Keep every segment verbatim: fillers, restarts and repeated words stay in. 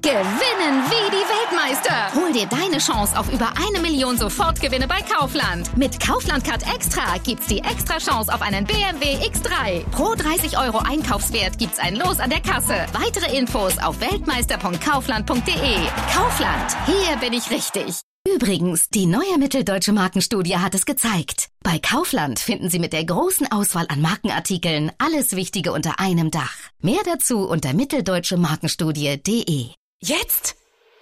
Gewinnen wie die Weltmeister. Hol dir deine Chance auf über eine Million Sofortgewinne bei Kaufland. Mit Kaufland-Card Extra gibt's die extra Chance auf einen B M W X drei. Pro dreißig Euro Einkaufswert gibt's ein Los an der Kasse. Weitere Infos auf weltmeister punkt kaufland punkt de. Kaufland, hier bin ich richtig. Übrigens, die neue Mitteldeutsche Markenstudie hat es gezeigt. Bei Kaufland finden Sie mit der großen Auswahl an Markenartikeln alles Wichtige unter einem Dach. Mehr dazu unter mitteldeutsche markenstudie punkt de. Jetzt?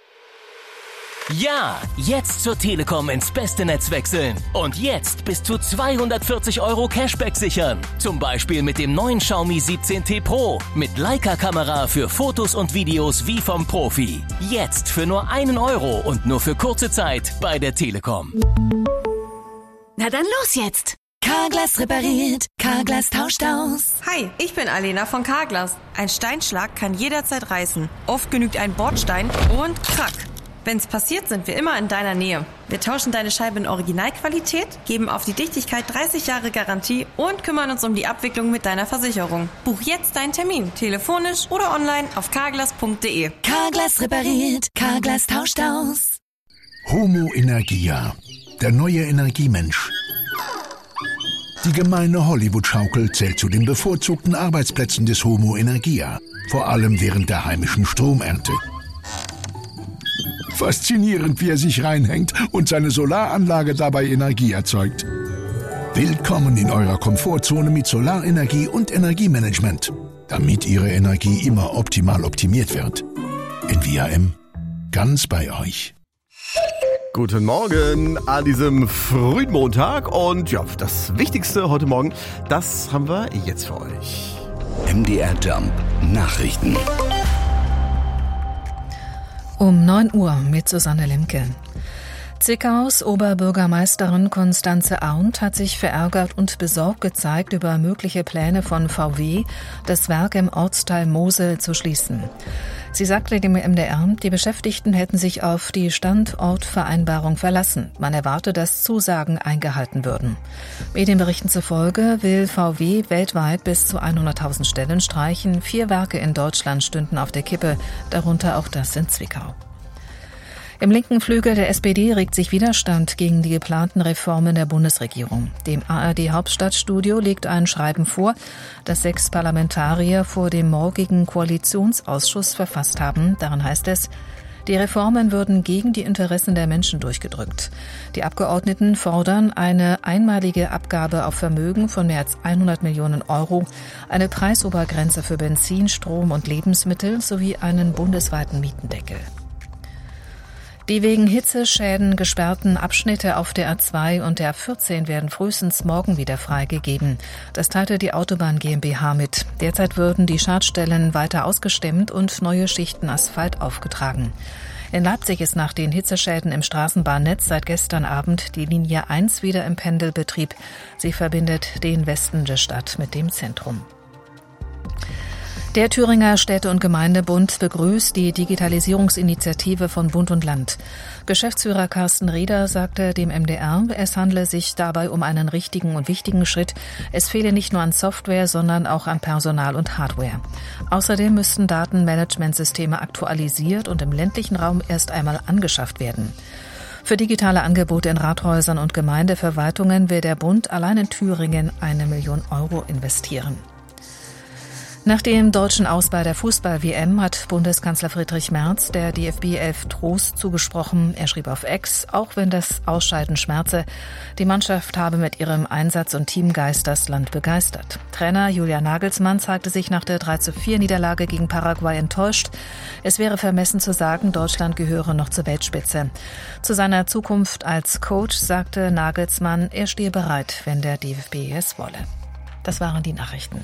Ja, jetzt zur Telekom ins beste Netz wechseln. Und jetzt bis zu zweihundertvierzig Euro Cashback sichern. Zum Beispiel mit dem neuen Xiaomi siebzehn T Pro. Mit Leica-Kamera für Fotos und Videos wie vom Profi. Jetzt für nur einen Euro und nur für kurze Zeit bei der Telekom. Na dann los jetzt! Carglass repariert, Carglass tauscht aus. Hi, ich bin Alena von Carglass. Ein Steinschlag kann jederzeit reißen. Oft genügt ein Bordstein und krack. Wenn's passiert, sind wir immer in deiner Nähe. Wir tauschen deine Scheibe in Originalqualität, geben auf die Dichtigkeit dreißig Jahre Garantie und kümmern uns um die Abwicklung mit deiner Versicherung. Buch jetzt deinen Termin, telefonisch oder online auf carglass punkt de. Carglass repariert, Carglass tauscht aus. Homo Energia, der neue Energiemensch. Die gemeine Hollywood-Schaukel zählt zu den bevorzugten Arbeitsplätzen des Homo Energia, vor allem während der heimischen Stromernte. Faszinierend, wie er sich reinhängt und seine Solaranlage dabei Energie erzeugt. Willkommen in eurer Komfortzone mit Solarenergie und Energiemanagement, damit Ihre Energie immer optimal optimiert wird. N V A M, ganz bei euch. Guten Morgen an diesem frühen Montag und ja, das Wichtigste heute Morgen, das haben wir jetzt für euch. M D R Jump Nachrichten. Um neun Uhr mit Susanne Lemke. Zwickau's Oberbürgermeisterin Constanze Arndt hat sich verärgert und besorgt gezeigt über mögliche Pläne von V W, das Werk im Ortsteil Mosel zu schließen. Sie sagte dem M D R, die Beschäftigten hätten sich auf die Standortvereinbarung verlassen. Man erwarte, dass Zusagen eingehalten würden. Medienberichten zufolge will V W weltweit bis zu hunderttausend Stellen streichen. Vier Werke in Deutschland stünden auf der Kippe, darunter auch das in Zwickau. Im linken Flügel der S P D regt sich Widerstand gegen die geplanten Reformen der Bundesregierung. Dem A R D-Hauptstadtstudio liegt ein Schreiben vor, das sechs Parlamentarier vor dem morgigen Koalitionsausschuss verfasst haben. Darin heißt es, die Reformen würden gegen die Interessen der Menschen durchgedrückt. Die Abgeordneten fordern eine einmalige Abgabe auf Vermögen von mehr als hundert Millionen Euro, eine Preisobergrenze für Benzin, Strom und Lebensmittel sowie einen bundesweiten Mietendeckel. Die wegen Hitzeschäden gesperrten Abschnitte auf der A zwei und der A vierzehn werden frühestens morgen wieder freigegeben. Das teilte die Autobahn GmbH mit. Derzeit würden die Schadstellen weiter ausgestemmt und neue Schichten Asphalt aufgetragen. In Leipzig ist nach den Hitzeschäden im Straßenbahnnetz seit gestern Abend die Linie eins wieder im Pendelbetrieb. Sie verbindet den Westen der Stadt mit dem Zentrum. Der Thüringer Städte- und Gemeindebund begrüßt die Digitalisierungsinitiative von Bund und Land. Geschäftsführer Carsten Rieder sagte dem M D R, es handle sich dabei um einen richtigen und wichtigen Schritt. Es fehle nicht nur an Software, sondern auch an Personal und Hardware. Außerdem müssten Datenmanagementsysteme aktualisiert und im ländlichen Raum erst einmal angeschafft werden. Für digitale Angebote in Rathäusern und Gemeindeverwaltungen will der Bund allein in Thüringen eine Million Euro investieren. Nach dem deutschen Aus bei der Fußball-W M hat Bundeskanzler Friedrich Merz der D F B elf Trost zugesprochen. Er schrieb auf X, auch wenn das Ausscheiden schmerze, die Mannschaft habe mit ihrem Einsatz und Teamgeist das Land begeistert. Trainer Julian Nagelsmann zeigte sich nach der drei zu vier Niederlage gegen Paraguay enttäuscht. Es wäre vermessen zu sagen, Deutschland gehöre noch zur Weltspitze. Zu seiner Zukunft als Coach sagte Nagelsmann, er stehe bereit, wenn der D F B es wolle. Das waren die Nachrichten.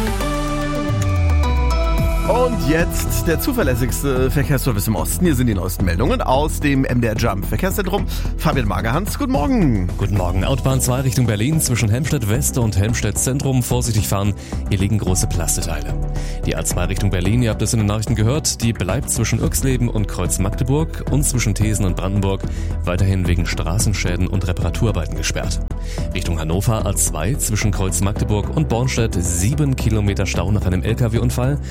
Und jetzt der zuverlässigste Verkehrsservice im Osten. Hier sind die neuesten Meldungen aus dem M D R Jump Verkehrszentrum. Fabian Magerhans, guten Morgen. Guten Morgen. Autobahn zwei Richtung Berlin zwischen Helmstedt West und Helmstedt Zentrum. Vorsichtig fahren, hier liegen große Plasteteile. Die A zwei Richtung Berlin, ihr habt es in den Nachrichten gehört, die bleibt zwischen Irxleben und Kreuz Magdeburg und zwischen Thesen und Brandenburg weiterhin wegen Straßenschäden und Reparaturarbeiten gesperrt. Richtung Hannover A zwei zwischen Kreuz Magdeburg und Bornstedt sieben Kilometer Stau nach einem L K W-Unfall.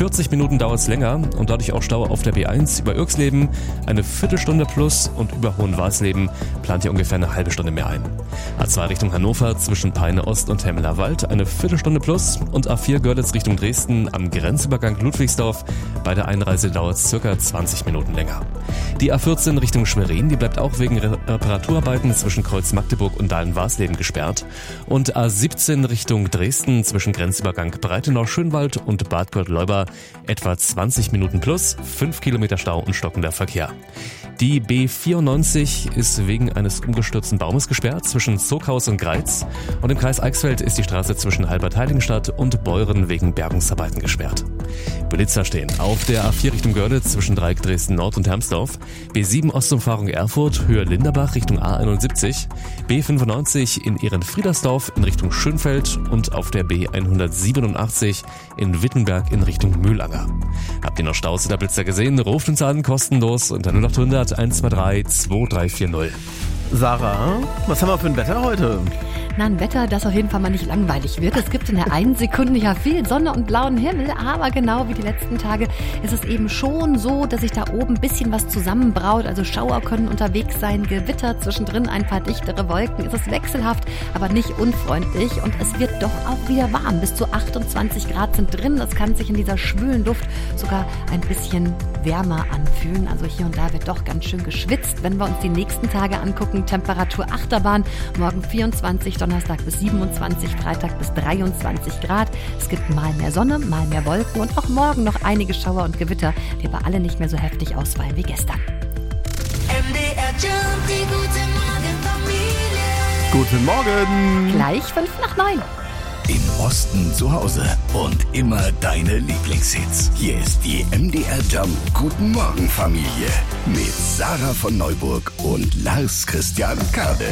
vierzig Minuten dauert es länger und dadurch auch Stau auf der B eins über Irxleben. Eine Viertelstunde plus und über Hohenwarsleben plant ihr ungefähr eine halbe Stunde mehr ein. A zwei Richtung Hannover zwischen Peine Ost und Hemmeler Wald eine Viertelstunde plus und A vier Görlitz Richtung Dresden am Grenzübergang Ludwigsdorf. Bei der Einreise dauert es circa zwanzig Minuten länger. Die A vierzehn Richtung Schwerin, die bleibt auch wegen Reparaturarbeiten zwischen Kreuz Magdeburg und Dahlen-Warsleben gesperrt. Und A siebzehn Richtung Dresden zwischen Grenzübergang Breitenau-Schönwald und Bad Gott-Leuba etwa zwanzig Minuten plus, fünf Kilometer Stau und stockender Verkehr. Die B vierundneunzig ist wegen eines umgestürzten Baumes gesperrt zwischen Zuckhaus und Greiz und im Kreis Eichsfeld ist die Straße zwischen Halbert-Heiligenstadt und Beuren wegen Bergungsarbeiten gesperrt. Blitzer stehen auf der A vier Richtung Görlitz zwischen Dreieck Dresden Nord und Hermsdorf, B sieben Ostumfahrung Erfurt, Höhe Linderbach Richtung A einundsiebzig, B fünfundneunzig in Ehrenfriedersdorf in Richtung Schönfeld und auf der B hundertsiebenundachtzig in Wittenberg in Richtung Mühlanger. Habt ihr noch Staus oder Blitzer gesehen? Ruft uns an, kostenlos unter null acht hundert eins zwei drei zwei drei vier null. Sarah, was haben wir für ein Wetter heute? Na, ein Wetter, das auf jeden Fall mal nicht langweilig wird. Es gibt in der einen Sekunde ja viel Sonne und blauen Himmel, aber genau wie die letzten Tage ist es eben schon so, dass sich da oben ein bisschen was zusammenbraut. Also Schauer können unterwegs sein, Gewitter, zwischendrin ein paar dichtere Wolken. Es ist wechselhaft, aber nicht unfreundlich und es wird doch auch wieder warm. Bis zu achtundzwanzig Grad sind drin. Das kann sich in dieser schwülen Luft sogar ein bisschen wärmer anfühlen. Also hier und da wird doch ganz schön geschwitzt. Wenn wir uns die nächsten Tage angucken, Temperatur Achterbahn, morgen vierundzwanzig, Donnerstag bis siebenundzwanzig, Freitag bis dreiundzwanzig Grad. Es gibt mal mehr Sonne, mal mehr Wolken und auch morgen noch einige Schauer und Gewitter, die aber alle nicht mehr so heftig ausfallen wie gestern. M D R Jump, die gute Morgenfamilie. Guten Morgen. Gleich fünf nach neun. Im Osten zu Hause und immer deine Lieblingshits. Hier ist die M D R Jump Guten Morgen Familie mit Sarah von Neuburg und Lars Christian Kade.